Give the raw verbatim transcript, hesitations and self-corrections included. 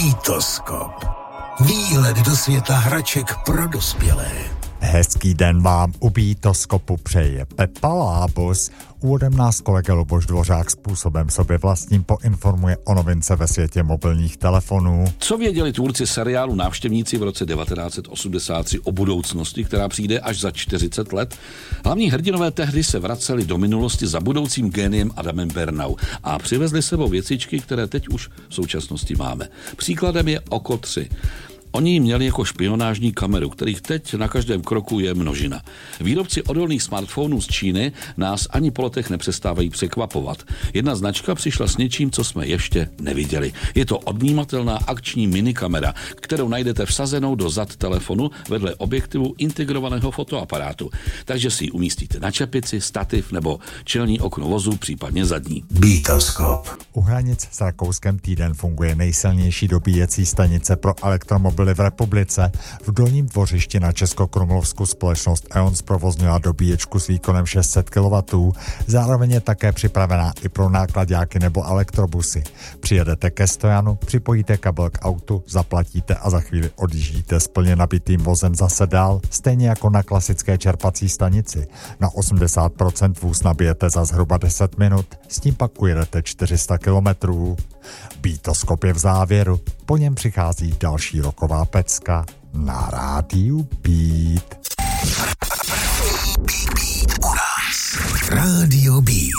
Bítoskop. Výhled do světa hraček pro dospělé. Hezký den vám u Bítoskopu přeje Pepa Lábus. Úvodem nás kolega Luboš Dvořák způsobem sobě vlastním poinformuje o novince ve světě mobilních telefonů. Co věděli tvůrci seriálu Návštěvníci v roce devatenáct set osmdesát tři o budoucnosti, která přijde až za čtyřicet let? Hlavní hrdinové tehdy se vraceli do minulosti za budoucím géniem Adamem Bernau a přivezli sebou věcičky, které teď už v současnosti máme. Příkladem je Oko tři. Oni měli jako špionážní kameru, kterých teď na každém kroku je množina. Výrobci odolných smartphonů z Číny nás ani po letech nepřestávají překvapovat. Jedna značka přišla s něčím, co jsme ještě neviděli. Je to odnímatelná akční minikamera, kterou najdete vsazenou do zad telefonu vedle objektivu integrovaného fotoaparátu. Takže si ji umístíte na čepici, stativ nebo čelní okno vozu, případně zadní. Bítoskop. U hranic s Rakouskem týden funguje nejsilnější dobíjecí stanice pro elektromobily v republice. V Dolním Dvořišti na Českokrumlovsku společnost E O N zprovozňuje dobíječku s výkonem šest set kilowattů. Zároveň je také připravená i pro náklaďáky nebo elektrobusy. Přijedete ke stojanu, připojíte kabel k autu, zaplatíte a za chvíli odjíždíte s plně nabitým vozem zase dál, stejně jako na klasické čerpací stanici. Na osmdesát procent vůz nabijete za zhruba deset minut, s tím pak ujedete čtyři sta kilometrů. Bítoskop je v závěru, po něm přichází další roková pecka na rádiu Beat. Rádio Beat.